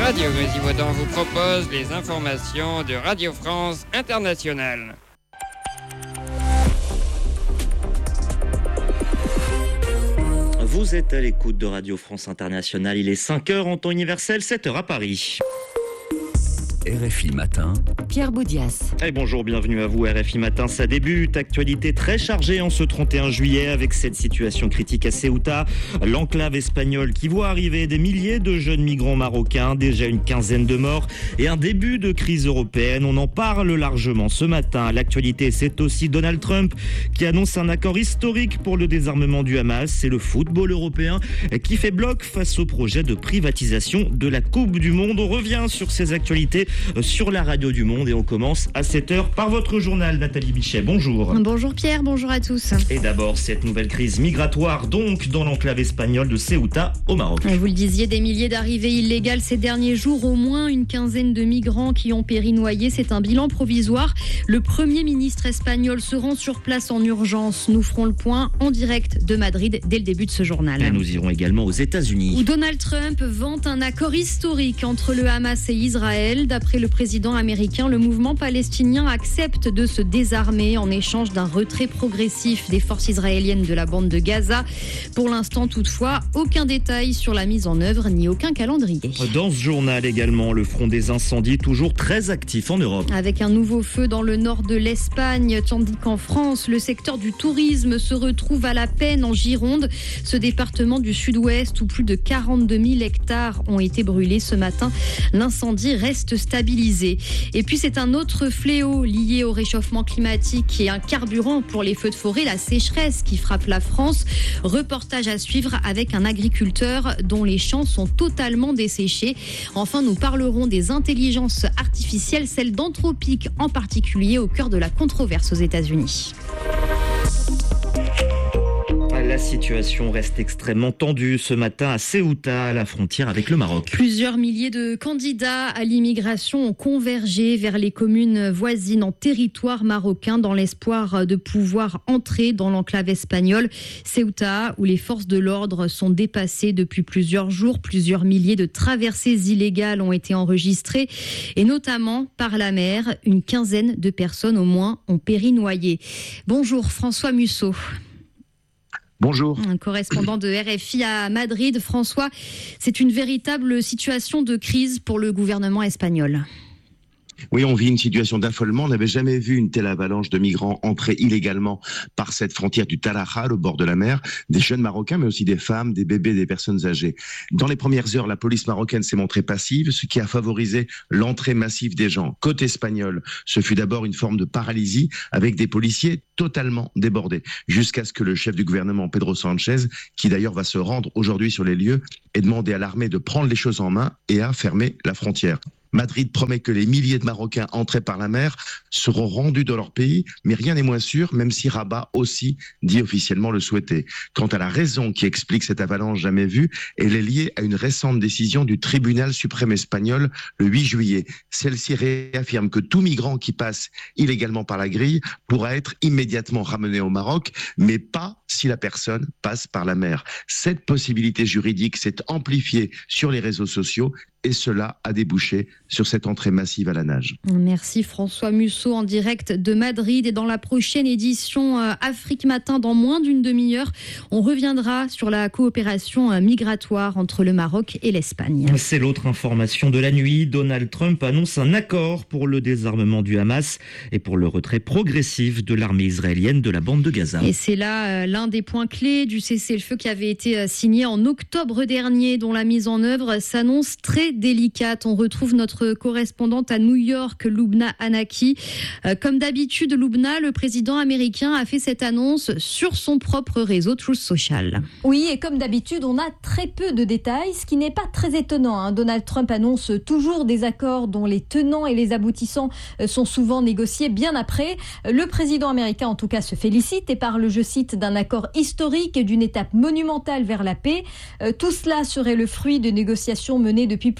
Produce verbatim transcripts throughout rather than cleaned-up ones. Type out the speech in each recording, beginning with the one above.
Radio Grésilles-Vaudan vous propose les informations de Radio France Internationale. Vous êtes à l'écoute de Radio France Internationale. Il est cinq heures en temps universel, sept heures à Paris. R F I Matin, Pierre Boudias. Et bonjour, bienvenue à vous. R F I Matin, ça débute. Actualité très chargée en ce trente et un juillet avec cette situation critique à Ceuta, l'enclave espagnole qui voit arriver des milliers de jeunes migrants marocains, déjà une quinzaine de morts et un début de crise européenne. On en parle largement ce matin. L'actualité, c'est aussi Donald Trump qui annonce un accord historique pour le désarmement du Hamas. C'est le football européen qui fait bloc face au projet de privatisation de la Coupe du Monde. On revient sur ces actualités sur la radio du Monde et on commence à sept heures par votre journal. Nathalie Bichet, bonjour. Bonjour Pierre, bonjour à tous. Et d'abord cette nouvelle crise migratoire donc dans l'enclave espagnole de Ceuta au Maroc. Vous le disiez, des milliers d'arrivées illégales ces derniers jours, au moins une quinzaine de migrants qui ont péri noyés. C'est un bilan provisoire. Le Premier ministre espagnol se rend sur place en urgence. Nous ferons le point en direct de Madrid dès le début de ce journal. Et nous irons également aux États-Unis où Donald Trump vante un accord historique entre le Hamas et Israël. D'après le président américain, le mouvement palestinien accepte de se désarmer en échange d'un retrait progressif des forces israéliennes de la bande de Gaza. Pour l'instant, toutefois, aucun détail sur la mise en œuvre ni aucun calendrier. Dans ce journal également, le front des incendies toujours très actif en Europe. Avec un nouveau feu dans le nord de l'Espagne, tandis qu'en France, le secteur du tourisme se retrouve à la peine en Gironde. Ce département du sud-ouest où plus de quarante-deux mille hectares ont été brûlés ce matin. L'incendie reste stabilisé. Et puis c'est un autre fléau lié au réchauffement climatique et un carburant pour les feux de forêt, la sécheresse qui frappe la France. Reportage à suivre avec un agriculteur dont les champs sont totalement desséchés. Enfin, nous parlerons des intelligences artificielles, celles d'Anthropic en particulier, au cœur de la controverse aux États-Unis. La situation reste extrêmement tendue ce matin à Ceuta, à la frontière avec le Maroc. Plusieurs milliers de candidats à l'immigration ont convergé vers les communes voisines en territoire marocain dans l'espoir de pouvoir entrer dans l'enclave espagnole. Ceuta, où les forces de l'ordre sont dépassées depuis plusieurs jours. Plusieurs milliers de traversées illégales ont été enregistrées et notamment par la mer. Une quinzaine de personnes au moins ont péri noyées. Bonjour François Musso. Bonjour. Un correspondant de R F I à Madrid. François, c'est une véritable situation de crise pour le gouvernement espagnol. Oui, on vit une situation d'affolement. On n'avait jamais vu une telle avalanche de migrants entrer illégalement par cette frontière du Tarajal, au bord de la mer. Des jeunes Marocains, mais aussi des femmes, des bébés, des personnes âgées. Dans les premières heures, la police marocaine s'est montrée passive, ce qui a favorisé l'entrée massive des gens. Côté espagnol, ce fut d'abord une forme de paralysie avec des policiers totalement débordés. Jusqu'à ce que le chef du gouvernement, Pedro Sánchez, qui d'ailleurs va se rendre aujourd'hui sur les lieux, ait demandé à l'armée de prendre les choses en main et à fermer la frontière. Madrid promet que les milliers de Marocains entrés par la mer seront rendus dans leur pays, mais rien n'est moins sûr, même si Rabat aussi dit officiellement le souhaiter. Quant à la raison qui explique cette avalanche jamais vue, elle est liée à une récente décision du tribunal suprême espagnol le huit juillet. Celle-ci réaffirme que tout migrant qui passe illégalement par la grille pourra être immédiatement ramené au Maroc, mais pas si la personne passe par la mer. Cette possibilité juridique s'est amplifiée sur les réseaux sociaux et cela a débouché sur cette entrée massive à la nage. Merci François Musso en direct de Madrid. Et dans la prochaine édition Afrique Matin, dans moins d'une demi-heure, on reviendra sur la coopération migratoire entre le Maroc et l'Espagne. C'est l'autre information de la nuit. Donald Trump annonce un accord pour le désarmement du Hamas et pour le retrait progressif de l'armée israélienne de la bande de Gaza. Et c'est là l'un des points clés du cessez-le-feu qui avait été signé en octobre dernier, dont la mise en œuvre s'annonce très délicate. On retrouve notre correspondante à New York, Loubna Anaki. Euh, comme d'habitude, Loubna, le président américain a fait cette annonce sur son propre réseau Truth Social. Oui, et comme d'habitude, on a très peu de détails, ce qui n'est pas très étonnant. Hein. Donald Trump annonce toujours des accords dont les tenants et les aboutissants sont souvent négociés bien après. Le président américain, en tout cas, se félicite et parle, je cite, d'un accord historique et d'une étape monumentale vers la paix. Euh, tout cela serait le fruit de négociations menées depuis plus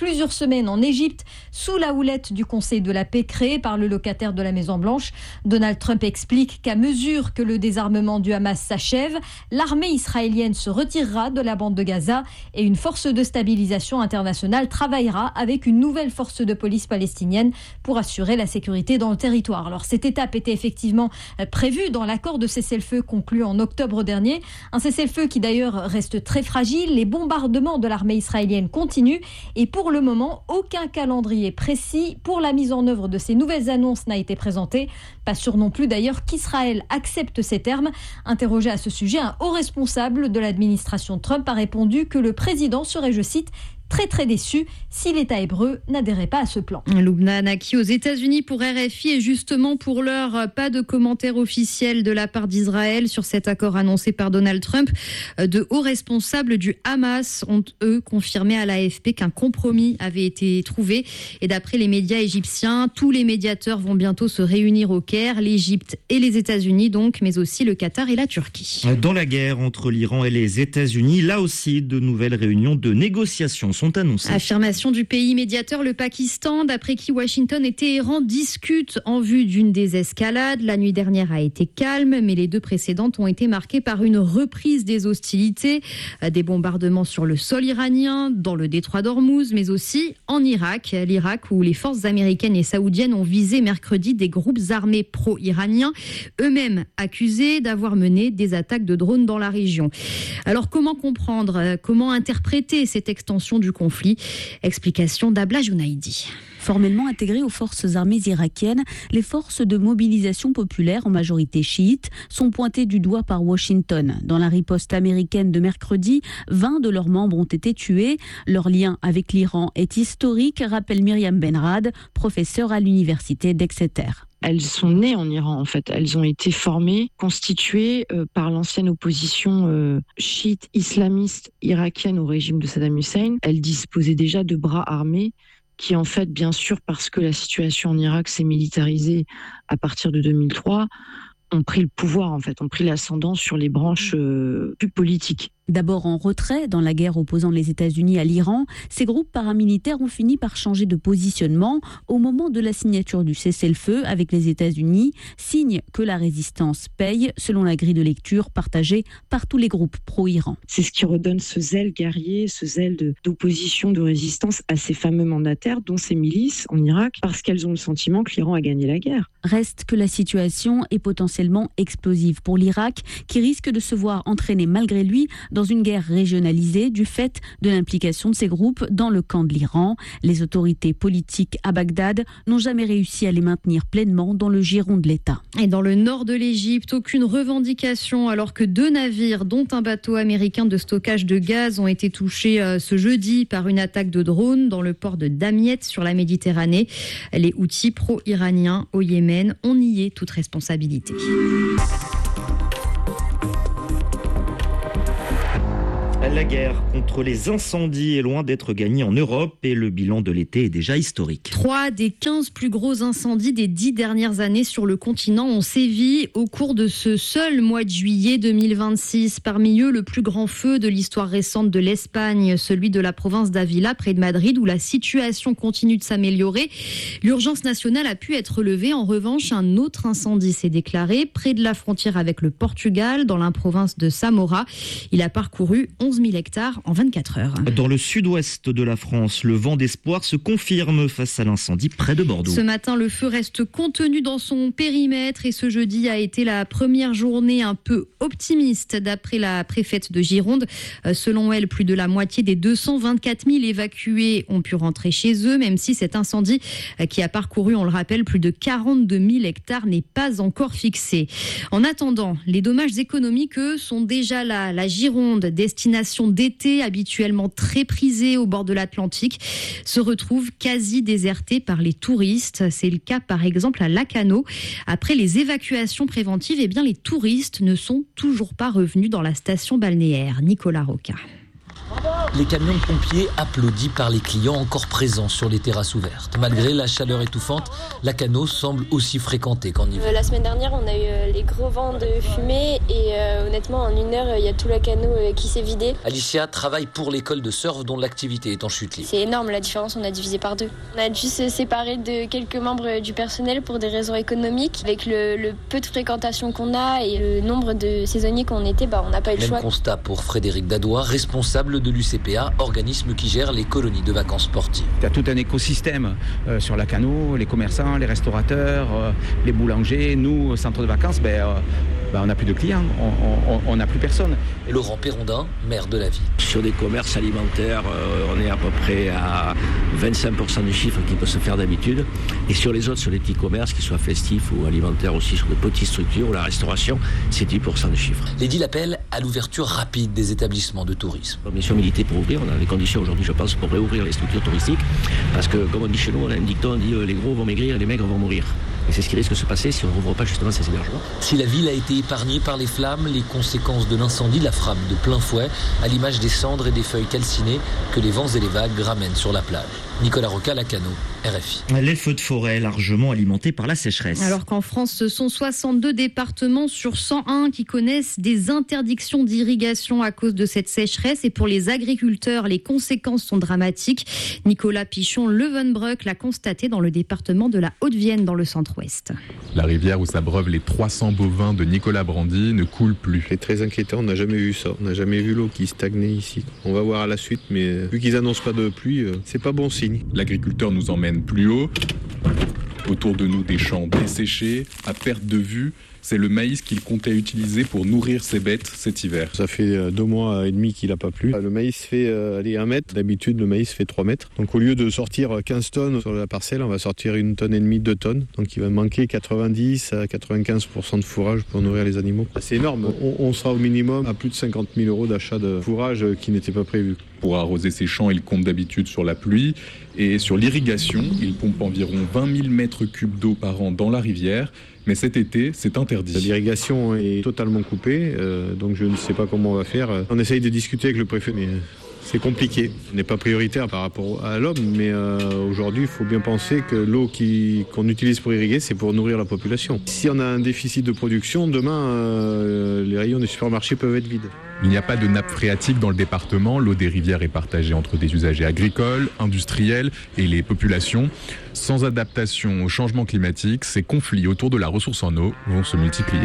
plusieurs semaines en Égypte sous la houlette du Conseil de la paix créé par le locataire de la Maison-Blanche. Donald Trump explique qu'à mesure que le désarmement du Hamas s'achève, l'armée israélienne se retirera de la bande de Gaza et une force de stabilisation internationale travaillera avec une nouvelle force de police palestinienne pour assurer la sécurité dans le territoire. Alors cette étape était effectivement prévue dans l'accord de cessez-le-feu conclu en octobre dernier. Un cessez-le-feu qui d'ailleurs reste très fragile. Les bombardements de l'armée israélienne continuent et pour le moment, aucun calendrier précis pour la mise en œuvre de ces nouvelles annonces n'a été présenté. Pas sûr non plus d'ailleurs qu'Israël accepte ces termes. Interrogé à ce sujet, un haut responsable de l'administration Trump a répondu que le président serait, je cite, très très déçu si l'État hébreu n'adhérait pas à ce plan. Lubna Naki aux États-Unis pour R F I et justement pour l'heure, pas de commentaire officiel de la part d'Israël sur cet accord annoncé par Donald Trump. De hauts responsables du Hamas ont eux confirmé à l'A F P qu'un compromis avait été trouvé et d'après les médias égyptiens, tous les médiateurs vont bientôt se réunir au Caire, l'Égypte et les États-Unis donc, mais aussi le Qatar et la Turquie. Dans la guerre entre l'Iran et les États-Unis, là aussi de nouvelles réunions de négociations sont annoncées. Affirmation du pays médiateur, le Pakistan, d'après qui Washington et Téhéran discutent en vue d'une désescalade. La nuit dernière a été calme, mais les deux précédentes ont été marquées par une reprise des hostilités, des bombardements sur le sol iranien, dans le détroit d'Ormuz, mais aussi en Irak. L'Irak où les forces américaines et saoudiennes ont visé mercredi des groupes armés pro-iraniens, eux-mêmes accusés d'avoir mené des attaques de drones dans la région. Alors comment comprendre, comment interpréter cette extension du conflit? Explication d'Abla Jounaïdi. Formellement intégrées aux forces armées irakiennes, les forces de mobilisation populaire, en majorité chiites, sont pointées du doigt par Washington. Dans la riposte américaine de mercredi, vingt de leurs membres ont été tués. Leur lien avec l'Iran est historique, rappelle Myriam Benrad, professeure à l'université d'Exeter. Elles sont nées en Iran, en fait. Elles ont été formées, constituées euh, par l'ancienne opposition euh, chiite islamiste irakienne au régime de Saddam Hussein. Elles disposaient déjà de bras armés qui, en fait, bien sûr, parce que la situation en Irak s'est militarisée à partir de deux mille trois, ont pris le pouvoir, en fait, ont pris l'ascendant sur les branches euh, plus politiques. D'abord en retrait dans la guerre opposant les États-Unis à l'Iran, ces groupes paramilitaires ont fini par changer de positionnement au moment de la signature du cessez-le-feu avec les États-Unis, signe que la résistance paye, selon la grille de lecture partagée par tous les groupes pro-Iran. C'est ce qui redonne ce zèle guerrier, ce zèle de, d'opposition, de résistance à ces fameux mandataires, dont ces milices en Irak, parce qu'elles ont le sentiment que l'Iran a gagné la guerre. Reste que la situation est potentiellement explosive pour l'Irak, qui risque de se voir entraîner malgré lui dans une guerre régionalisée du fait de l'implication de ces groupes dans le camp de l'Iran. Les autorités politiques à Bagdad n'ont jamais réussi à les maintenir pleinement dans le giron de l'État. Et dans le nord de l'Égypte, aucune revendication alors que deux navires, dont un bateau américain de stockage de gaz, ont été touchés ce jeudi par une attaque de drone dans le port de Damiet sur la Méditerranée. Les Houthis pro-iraniens au Yémen ont nié toute responsabilité. La guerre contre les incendies est loin d'être gagnée en Europe et le bilan de l'été est déjà historique. Trois des quinze plus gros incendies des dix dernières années sur le continent ont sévi au cours de ce seul mois de juillet deux mille vingt-six. Parmi eux, le plus grand feu de l'histoire récente de l'Espagne, celui de la province d'Ávila, près de Madrid, où la situation continue de s'améliorer. L'urgence nationale a pu être levée. En revanche, un autre incendie s'est déclaré près de la frontière avec le Portugal, dans la province de Samora. Il a parcouru onze mille hectares en vingt-quatre heures. Dans le sud-ouest de la France, le vent d'espoir se confirme face à l'incendie près de Bordeaux. Ce matin, le feu reste contenu dans son périmètre et ce jeudi a été la première journée un peu optimiste d'après la préfète de Gironde. Selon elle, plus de la moitié des deux cent vingt-quatre mille évacués ont pu rentrer chez eux, même si cet incendie qui a parcouru, on le rappelle, plus de quarante-deux mille hectares n'est pas encore fixé. En attendant, les dommages économiques, eux, sont déjà là. La Gironde, destination d'été habituellement très prisée au bord de l'Atlantique, se retrouve quasi désertée par les touristes. C'est le cas par exemple à Lacano. Après les évacuations préventives, eh bien, les touristes ne sont toujours pas revenus dans la station balnéaire. Nicolas Roca. Les camions de pompiers applaudis par les clients encore présents sur les terrasses ouvertes. Malgré la chaleur étouffante, Lacanau semble aussi fréquentée qu'en hiver. Euh, la semaine dernière, on a eu euh, les gros vents de fumée et euh, honnêtement, en une heure, il y a tout Lacanau euh, qui s'est vidé. Alicia travaille pour l'école de surf dont l'activité est en chute libre. C'est énorme la différence, on a divisé par deux. On a dû se séparer de quelques membres du personnel pour des raisons économiques. Avec le, le peu de fréquentation qu'on a et le nombre de saisonniers qu'on était, bah, on n'a pas eu le Même choix. Même constat pour Frédéric Dadois, responsable de l'U C P A, organisme qui gère les colonies de vacances sportives. Il y a tout un écosystème euh, sur Lacanau, les commerçants, les restaurateurs, euh, les boulangers. Nous, au centre de vacances, ben, euh, ben, on n'a plus de clients, on n'a plus personne. Et Laurent Pérondin, maire de la ville. Sur des commerces alimentaires, euh, on est à peu près à vingt-cinq pour cent du chiffre qui peut se faire d'habitude. Et sur les autres, sur les petits commerces, qu'ils soient festifs ou alimentaires aussi, sur de petites structures ou la restauration, c'est dix pour cent du chiffre. L'édile appelle à l'ouverture rapide des établissements de tourisme. La mission militaire pour ouvrir, on a les conditions aujourd'hui, je pense, pour réouvrir les structures touristiques. Parce que, comme on dit chez nous, on a un dicton, on dit euh, les gros vont maigrir et les maigres vont mourir. Et c'est ce qui risque de se passer si on ne rouvre pas justement ces hébergements. Si la ville a été épargnée par les flammes, les conséquences de l'incendie la frappent de plein fouet, à l'image des cendres et des feuilles calcinées que les vents et les vagues ramènent sur la plage. Nicolas Roca, Lacanau, R F I. Les feux de forêt largement alimentés par la sécheresse. Alors qu'en France, ce sont soixante-deux départements sur cent un qui connaissent des interdictions d'irrigation à cause de cette sécheresse. Et pour les agriculteurs, les conséquences sont dramatiques. Nicolas Pichon-Levenbruck l'a constaté dans le département de la Haute-Vienne, dans le centre-ouest. La rivière où s'abreuvent les trois cents bovins de Nicolas Brandy ne coule plus. C'est très inquiétant, on n'a jamais vu ça. On n'a jamais vu l'eau qui stagnait ici. On va voir à la suite, mais vu qu'ils annoncent pas de pluie, c'est pas bon signe. L'agriculteur nous emmène plus haut. Autour de nous, des champs desséchés, à perte de vue. C'est le maïs qu'il comptait utiliser pour nourrir ses bêtes cet hiver. Ça fait deux mois et demi qu'il n'a pas plu. Le maïs fait euh, aller un mètre. D'habitude, le maïs fait trois mètres. Donc au lieu de sortir quinze tonnes sur la parcelle, on va sortir une tonne et demie, deux tonnes. Donc il va manquer quatre-vingt-dix à quatre-vingt-quinze pour cent de fourrage pour nourrir les animaux. C'est énorme. On, on sera au minimum à plus de cinquante mille euros d'achat de fourrage qui n'était pas prévu. Pour arroser ses champs, il compte d'habitude sur la pluie. Et sur l'irrigation, il pompe environ vingt mille mètres cubes d'eau par an dans la rivière. Mais cet été, c'est interdit. L'irrigation est totalement coupée, euh, donc je ne sais pas comment on va faire. On essaye de discuter avec le préfet, mais c'est compliqué. Ce n'est pas prioritaire par rapport à l'homme, mais euh, aujourd'hui, il faut bien penser que l'eau qui, qu'on utilise pour irriguer, c'est pour nourrir la population. Si on a un déficit de production, demain, euh, les rayons des supermarchés peuvent être vides. Il n'y a pas de nappe phréatique dans le département. L'eau des rivières est partagée entre des usagers agricoles, industriels et les populations. Sans adaptation au changement climatique, ces conflits autour de la ressource en eau vont se multiplier.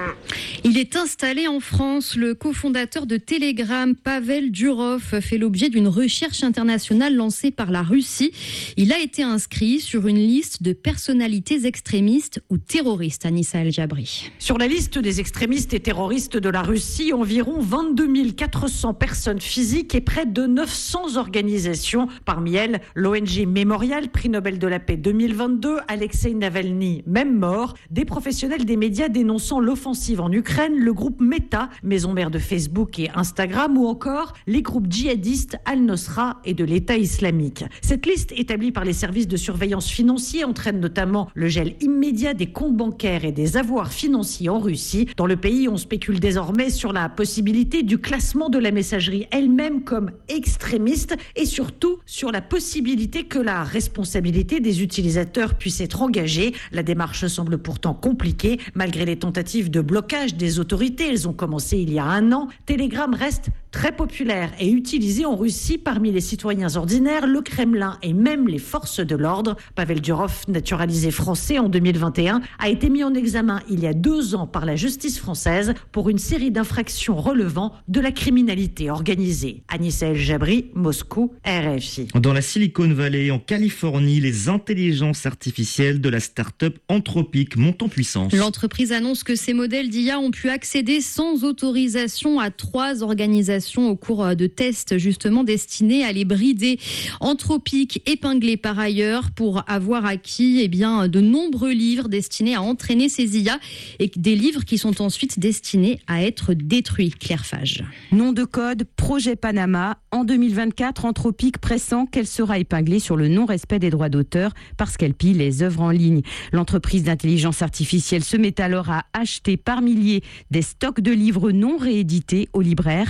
Il est installé en France. Le cofondateur de Telegram, Pavel Durov, fait l'objet d'une recherche internationale lancée par la Russie. Il a été inscrit sur une liste de personnalités extrémistes ou terroristes. Anissa El Jabri. Sur la liste des extrémistes et terroristes de la Russie, environ vingt-deux mille quatre cents personnes physiques et près de neuf cents organisations. Parmi elles, l'O N G Mémorial, prix Nobel de la paix deux mille vingt-deux, Alexei Navalny, même mort, des professionnels des médias dénonçant l'offensive en Ukraine, le groupe Meta, maison mère de Facebook et Instagram, ou encore les groupes djihadistes Al-Nosra et de l'État islamique. Cette liste établie par les services de surveillance financiers entraîne notamment le gel immédiat des comptes bancaires et des avoirs financiers en Russie. Dans le pays, on spécule désormais sur la possibilité du classement de la messagerie elle-même comme extrémiste et surtout sur la possibilité que la responsabilité des utilisateurs puisse être engagée. La démarche semble pourtant compliquée malgré les tentatives de blocage des autorités. Elles ont commencé il y a un an. Telegram reste très populaire et utilisé en Russie parmi les citoyens ordinaires, le Kremlin et même les forces de l'ordre. Pavel Durov, naturalisé français en deux mille vingt et un, a été mis en examen il y a deux ans par la justice française pour une série d'infractions relevant de la criminalité organisée. Anissa El Jabri, Moscou, R F I. Dans la Silicon Valley, en Californie, les intelligences artificielles de la start-up Anthropic montent en puissance. L'entreprise annonce que ces modèles d'I A ont pu accéder sans autorisation à trois organisations au cours de tests justement destinés à les brider. Anthropic épinglé par ailleurs pour avoir acquis eh bien, de nombreux livres destinés à entraîner ces I A et des livres qui sont ensuite destinés à être détruits. Claire Fage. Nom de code, projet Panama. En deux mille vingt-quatre, Anthropic pressent qu'elle sera épinglée sur le non-respect des droits d'auteur parce qu'elle pille les œuvres en ligne. L'entreprise d'intelligence artificielle se met alors à acheter par milliers des stocks de livres non réédités aux libraires via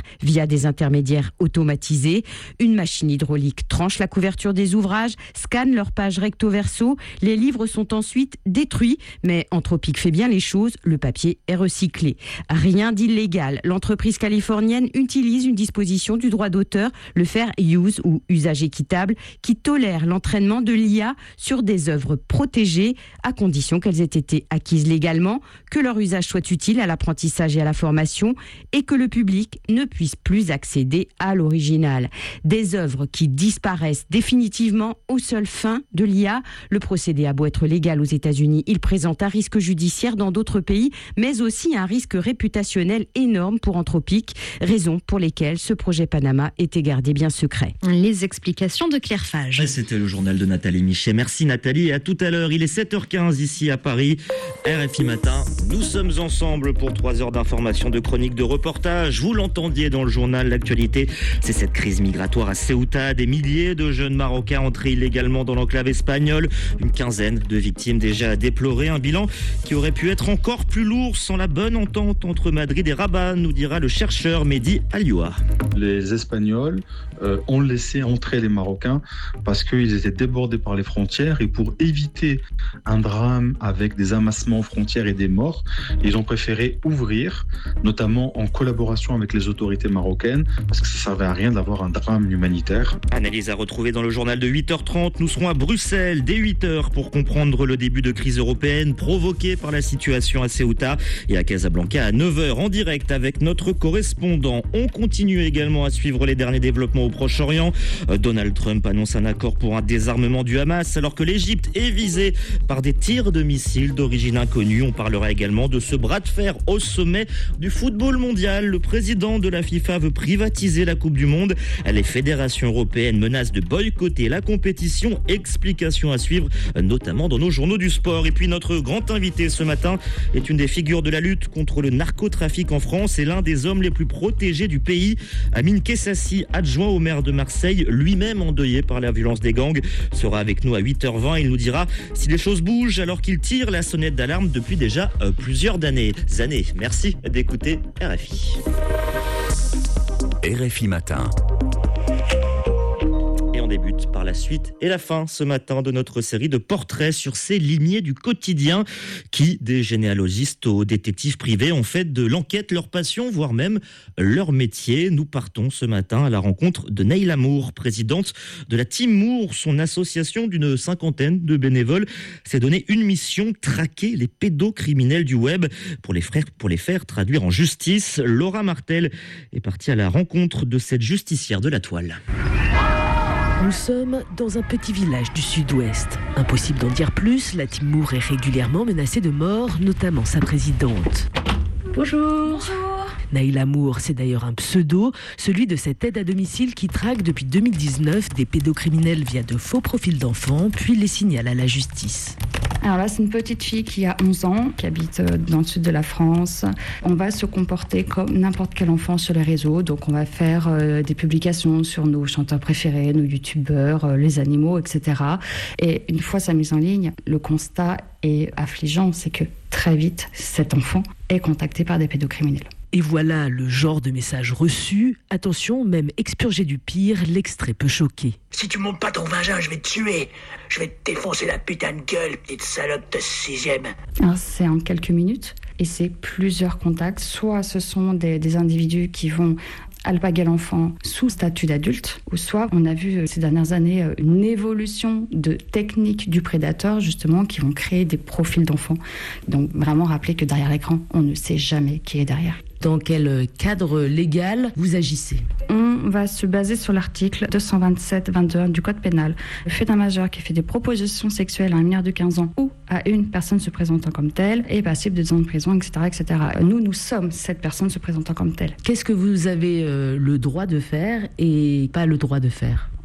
via des intermédiaires automatisés. Une machine hydraulique tranche la couverture des ouvrages, scanne leur page recto-verso. Les livres sont ensuite détruits, mais Anthropic fait bien les choses, le papier est recyclé. Rien d'illégal. L'entreprise californienne utilise une disposition du droit d'auteur, le fair use ou usage équitable, qui tolère l'entraînement de l'I A sur des œuvres protégées à condition qu'elles aient été acquises légalement, que leur usage soit utile à l'apprentissage et à la formation et que le public ne puisse plus accéder à l'original. Des œuvres qui disparaissent définitivement aux seules fins de l'I A. Le procédé a beau être légal aux États-Unis, il présente un risque judiciaire dans d'autres pays, mais aussi un risque réputationnel énorme pour Anthropic, raison pour lesquelles ce projet Panama était gardé bien secret. Les explications de Claire Fage. Et c'était le journal de Nathalie Michet. Merci Nathalie et à tout à l'heure. Il est sept heures quinze ici à Paris. R F I Matin, nous sommes ensemble pour trois heures d'information, de chronique, de reportage. Vous l'entendiez dans le journal, l'actualité, c'est cette crise migratoire à Ceuta. Des milliers de jeunes Marocains entrés illégalement dans l'enclave espagnole. Une quinzaine de victimes déjà à déplorer. Un bilan qui aurait pu être encore plus lourd sans la bonne entente entre Madrid et Rabat, nous dira le chercheur Mehdi Alioua. Les Espagnols euh, ont laissé entrer les Marocains parce qu'ils étaient débordés par les frontières et pour éviter un drame avec des amassements aux frontières et des morts, ils ont préféré ouvrir, notamment en collaboration avec les autorités marocaines, parce que ça ne servait à rien d'avoir un drame humanitaire. Analyse à retrouver dans le journal de huit heures trente. Nous serons à Bruxelles dès huit heures pour comprendre le début de crise européenne provoquée par la situation à Ceuta et à Casablanca à neuf heures en direct avec notre correspondant. On continue également à suivre les derniers développements au Proche-Orient. Donald Trump annonce un accord pour un désarmement du Hamas alors que l'Égypte est visée par des tirs de missiles d'origine inconnue. On parlera également de ce bras de fer au sommet du football mondial. Le président de la FIFA veut privatiser la Coupe du Monde. Les fédérations européennes menacent de boycotter la compétition. Explication à suivre, notamment dans nos journaux du sport. Et puis notre grand invité ce matin est une des figures de la lutte contre le narcotrafic en France et l'un des hommes les plus protégés du pays. Amine Kessassi, adjoint au maire de Marseille, lui-même endeuillé par la violence des gangs, sera avec nous à huit heures vingt. Il nous dira si les choses bougent alors qu'il tire la sonnette d'alarme depuis déjà euh, plusieurs années. années. Merci d'écouter R F I. R F I Matin. Et on débute par la suite et la fin ce matin de notre série de portraits sur ces limiers du quotidien qui, des généalogistes aux détectives privés, ont fait de l'enquête leur passion, voire même leur métier. Nous partons ce matin à la rencontre de Neyla Moore, présidente de la Team Moore. Son association d'une cinquantaine de bénévoles s'est donné une mission, traquer les pédocriminels du web pour les, frères, pour les faire traduire en justice. Laura Martel est partie à la rencontre de cette justicière de la toile. Nous sommes dans un petit village du sud-ouest. Impossible d'en dire plus, la Team Moore est régulièrement menacée de mort, notamment sa présidente. Bonjour. Bonjour. Neyla Moore, c'est d'ailleurs un pseudo, celui de cette aide à domicile qui traque depuis deux mille dix-neuf des pédocriminels via de faux profils d'enfants, puis les signale à la justice. Alors là, c'est une petite fille qui a onze ans, qui habite dans le sud de la France. On va se comporter comme n'importe quel enfant sur les réseaux. Donc, on va faire euh, des publications sur nos chanteurs préférés, nos youtubeurs, euh, les animaux, et cetera. Et une fois sa mise en ligne, le constat est affligeant. C'est que très vite, cet enfant est contacté par des pédocriminels. Et voilà le genre de message reçu. Attention, même expurgé du pire, l'extrait peut choquer. Si tu montes pas ton vagin, je vais te tuer. Je vais te défoncer la putain de gueule, petite salope de sixième. Alors, c'est en quelques minutes et c'est plusieurs contacts. Soit ce sont des, des individus qui vont alpaguer l'enfant sous statut d'adulte, ou soit on a vu ces dernières années une évolution de techniques du prédateur justement qui vont créer des profils d'enfants. Donc vraiment rappeler que derrière l'écran, on ne sait jamais qui est derrière. Dans quel cadre légal vous agissez ? On va se baser sur l'article deux cent vingt-sept vingt-deux du Code pénal. Le fait d'un majeur qui fait des propositions sexuelles à un mineur de quinze ans ou à une personne se présentant comme telle est passible de deux ans de prison, et cetera, et cetera. Nous, nous sommes cette personne se présentant comme telle. Qu'est-ce que vous avez euh, le droit de faire et pas le droit de faire ?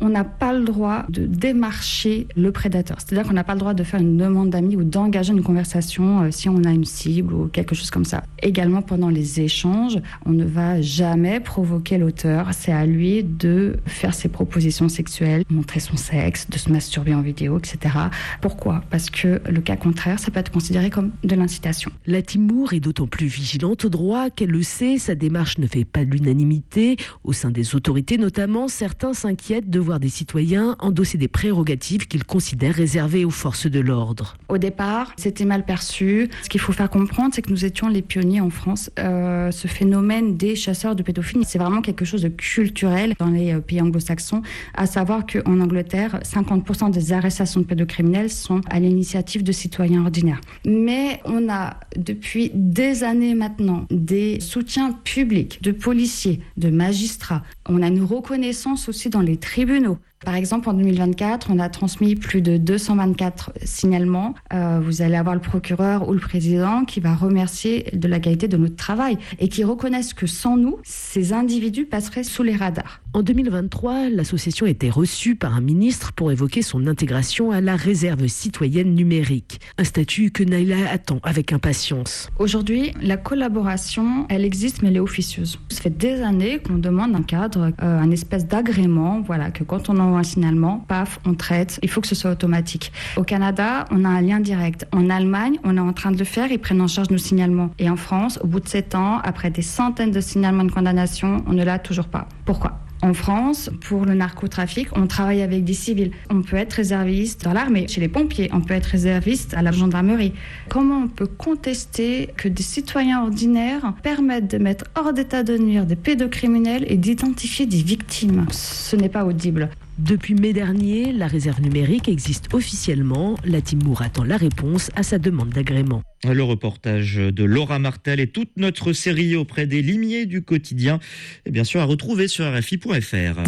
on n'a pas le droit de démarcher le prédateur. C'est-à-dire qu'on n'a pas le droit de faire une demande d'amis ou d'engager une conversation euh, si on a une cible ou quelque chose comme ça. Également, pendant les échanges, on ne va jamais provoquer l'auteur. C'est à lui de faire ses propositions sexuelles, montrer son sexe, de se masturber en vidéo, et cetera. Pourquoi ? Parce que le cas contraire, ça peut être considéré comme de l'incitation. La team Moore est d'autant plus vigilante au droit qu'elle le sait, sa démarche ne fait pas l'unanimité. Au sein des autorités notamment, certains s'inquiètent de voir des citoyens endosser des prérogatives qu'ils considèrent réservées aux forces de l'ordre. Au départ, c'était mal perçu. Ce qu'il faut faire comprendre, c'est que nous étions les pionniers en France. Euh, ce phénomène des chasseurs de pédophiles, c'est vraiment quelque chose de culturel dans les pays anglo-saxons, à savoir qu'en Angleterre, cinquante pour cent des arrestations de pédocriminels sont à l'initiative de citoyens ordinaires. Mais on a depuis des années maintenant des soutiens publics de policiers, de magistrats. On a une reconnaissance aussi dans les tribunaux. Par exemple, en deux mille vingt-quatre, on a transmis plus de deux cent vingt-quatre signalements. Euh, vous allez avoir le procureur ou le président qui va remercier de la qualité de notre travail et qui reconnaissent que sans nous, ces individus passeraient sous les radars. En deux mille vingt-trois, l'association a été reçue par un ministre pour évoquer son intégration à la réserve citoyenne numérique. Un statut que Naïla attend avec impatience. Aujourd'hui, la collaboration, elle existe, mais elle est officieuse. Ça fait des années qu'on demande un cadre, euh, un espèce d'agrément, voilà, que quand on en un signalement, paf, on traite. Il faut que ce soit automatique. Au Canada, on a un lien direct. En Allemagne, on est en train de le faire. Ils prennent en charge nos signalements. Et en France, au bout de sept ans, après des centaines de signalements de condamnation, on ne l'a toujours pas. Pourquoi ? En France, pour le narcotrafic, on travaille avec des civils. On peut être réserviste dans l'armée, chez les pompiers. On peut être réserviste à la gendarmerie. Comment on peut contester que des citoyens ordinaires permettent de mettre hors d'état de nuire des pédocriminels et d'identifier des victimes ? Ce n'est pas audible. Depuis mai dernier, la réserve numérique existe officiellement. La team Moore attend la réponse à sa demande d'agrément. Le reportage de Laura Martel et toute notre série auprès des limiers du quotidien est bien sûr à retrouver sur R F I point F R.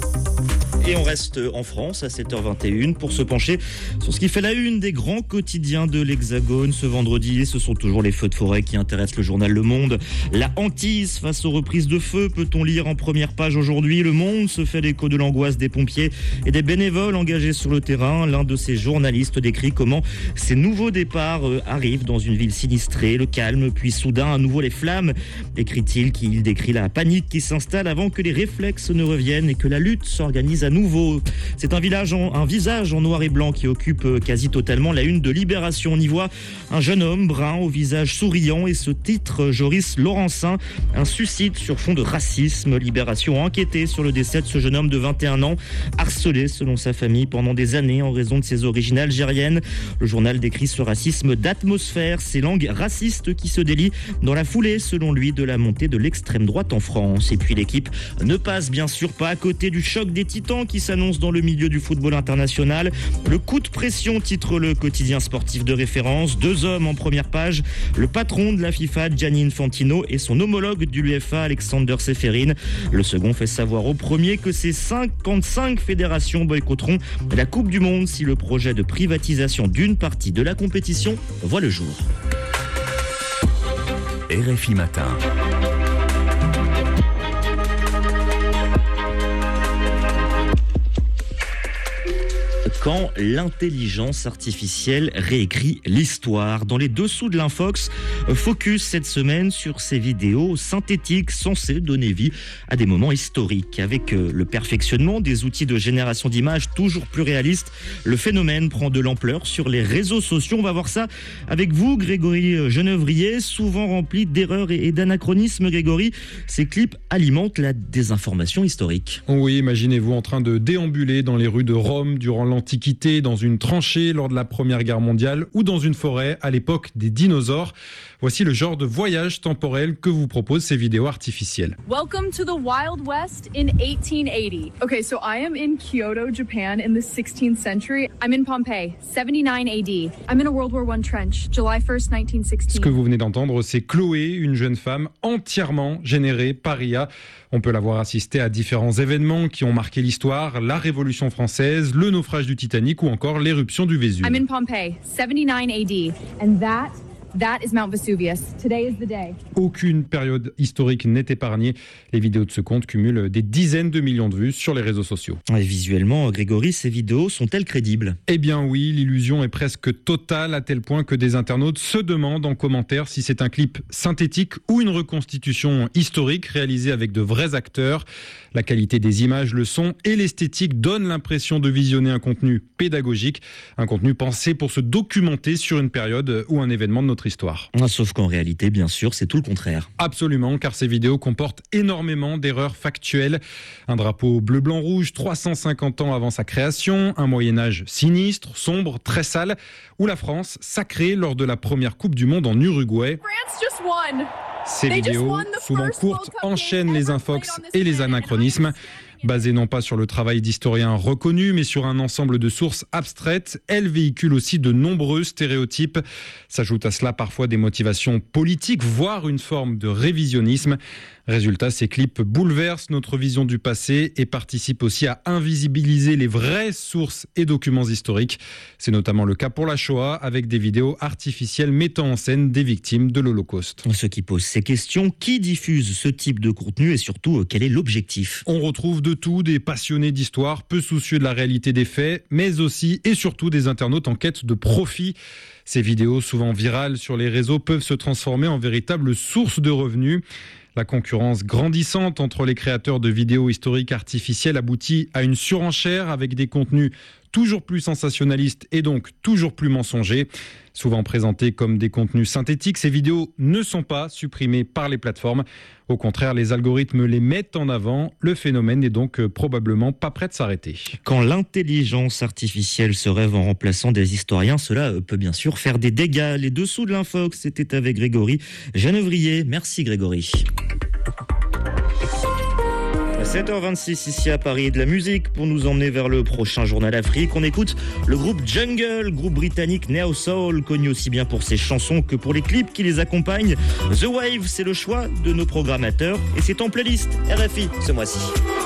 Et on reste en France à sept heures vingt et une pour se pencher sur ce qui fait la une des grands quotidiens de l'Hexagone ce vendredi. Ce sont toujours les feux de forêt qui intéressent le journal Le Monde. La hantise face aux reprises de feu, peut-on lire en première page aujourd'hui. Le Monde se fait l'écho de l'angoisse des pompiers et des bénévoles engagés sur le terrain. L'un de ces journalistes décrit comment ces nouveaux départs arrivent dans une ville sinistrée. Le calme, puis soudain à nouveau les flammes, écrit-il, qu'il décrit la panique qui s'installe avant que les réflexes ne reviennent et que la lutte s'organise à nouveau. C'est un, village en, un visage en noir et blanc qui occupe quasi totalement la une de Libération. On y voit un jeune homme brun au visage souriant et ce titre, Joris Laurencin, un suicide sur fond de racisme. Libération a enquêté sur le décès de ce jeune homme de vingt et un ans, harcelé selon sa famille pendant des années en raison de ses origines algériennes. Le journal décrit ce racisme d'atmosphère, ces langues racistes qui se délient dans la foulée, selon lui, de la montée de l'extrême droite en France. Et puis l'équipe ne passe bien sûr pas à côté du choc des titans qui s'annonce dans le milieu du football international. Le coup de pression, titre le quotidien sportif de référence. Deux hommes en première page, le patron de la FIFA, Gianni Infantino, et son homologue de l'U F A, Alexander Seferin. Le second fait savoir au premier que ces cinquante-cinq fédérations boycotteront la Coupe du Monde si le projet de privatisation d'une partie de la compétition voit le jour. R F I Matin. Quand l'intelligence artificielle réécrit l'histoire. Dans les dessous de l'Infox, focus cette semaine sur ces vidéos synthétiques censées donner vie à des moments historiques. Avec le perfectionnement des outils de génération d'images toujours plus réalistes, le phénomène prend de l'ampleur sur les réseaux sociaux. On va voir ça avec vous, Grégory Genevrier, souvent rempli d'erreurs et d'anachronismes. Grégory, ces clips alimentent la désinformation historique. Oui, imaginez-vous en train de déambuler dans les rues de Rome durant l'Antiquité, dans une tranchée lors de la Première Guerre mondiale ou dans une forêt à l'époque des dinosaures. Voici le genre de voyage temporel que vous proposent ces vidéos artificielles. Welcome to the Wild West in eighteen eighty. Okay, so I am in Kyoto, Japan in the sixteenth century. I'm in Pompeii, seventy-nine A D. I'm in a World War One trench, July first, nineteen sixteen. Ce que vous venez d'entendre, c'est Chloé, une jeune femme entièrement générée par I A. On peut la voir assister à différents événements qui ont marqué l'histoire, la Révolution française, le naufrage du Titanic ou encore l'éruption du Vésuve. I'm in Pompeii, seventy-nine A D. And that That is Mount Vesuvius. Today is the day. Aucune période historique n'est épargnée. Les vidéos de ce compte cumulent des dizaines de millions de vues sur les réseaux sociaux. Et visuellement, Grégory, ces vidéos sont-elles crédibles ? Eh bien oui, l'illusion est presque totale à tel point que des internautes se demandent en commentaire si c'est un clip synthétique ou une reconstitution historique réalisée avec de vrais acteurs. La qualité des images, le son et l'esthétique donnent l'impression de visionner un contenu pédagogique, un contenu pensé pour se documenter sur une période ou un événement de notre histoire. Sauf qu'en réalité, bien sûr, c'est tout le contraire. Absolument, car ces vidéos comportent énormément d'erreurs factuelles. Un drapeau bleu-blanc-rouge trois cent cinquante ans avant sa création, un Moyen-Âge sinistre, sombre, très sale, ou la France sacrée lors de la première Coupe du Monde en Uruguay. France just won. Ces vidéos, souvent courtes, enchaînent les infox et les anachronismes. Basées non pas sur le travail d'historiens reconnus, mais sur un ensemble de sources abstraites, elles véhiculent aussi de nombreux stéréotypes. S'ajoutent à cela parfois des motivations politiques, voire une forme de révisionnisme. Résultat, ces clips bouleversent notre vision du passé et participent aussi à invisibiliser les vraies sources et documents historiques. C'est notamment le cas pour la Shoah, avec des vidéos artificielles mettant en scène des victimes de l'Holocauste. Ce qui pose ces questions, qui diffuse ce type de contenu et surtout, quel est l'objectif ? On retrouve de tout, des passionnés d'histoire, peu soucieux de la réalité des faits, mais aussi et surtout des internautes en quête de profit. Ces vidéos, souvent virales sur les réseaux, peuvent se transformer en véritables sources de revenus. La concurrence grandissante entre les créateurs de vidéos historiques artificielles aboutit à une surenchère avec des contenus toujours plus sensationnalistes et donc toujours plus mensongers. Souvent présentés comme des contenus synthétiques, ces vidéos ne sont pas supprimées par les plateformes. Au contraire, les algorithmes les mettent en avant. Le phénomène n'est donc probablement pas prêt de s'arrêter. Quand l'intelligence artificielle se rêve en remplaçant des historiens, cela peut bien sûr faire des dégâts. Les dessous de l'infox, c'était avec Grégory Genevrier. Merci Grégory. sept heures vingt-six ici à Paris, de la musique pour nous emmener vers le prochain journal Afrique. On écoute le groupe Jungle, groupe britannique Neo Soul, connu aussi bien pour ses chansons que pour les clips qui les accompagnent. The Wave, c'est le choix de nos programmateurs et c'est en playlist R F I ce mois-ci.